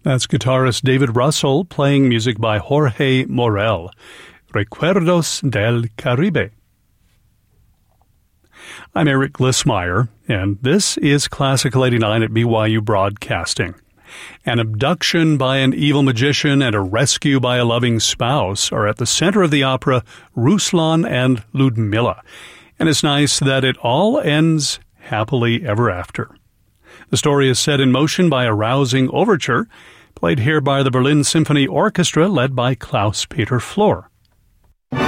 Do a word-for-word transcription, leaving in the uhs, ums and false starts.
That's guitarist David Russell playing music by Jorge Morel, Recuerdos del Caribe. I'm Eric Glissmeyer, and this is Classical eighty-nine at B Y U Broadcasting. An abduction by an evil magician and a rescue by a loving spouse are at the center of the opera Ruslan and Ludmilla, and it's nice that it all ends happily ever after. The story is set in motion by a rousing overture, played here by the Berlin Symphony Orchestra led by Klaus-Peter Flor.